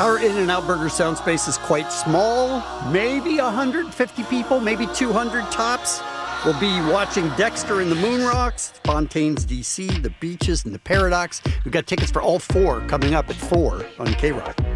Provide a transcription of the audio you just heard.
Our In-N-Out Burger sound space is quite small, maybe 150 people, maybe 200 tops. We'll be watching Dexter and the Moon Rocks, Fontaine's DC, The Beaches, and The Paradox. We've got tickets for all four coming up at 4 on K-Rock.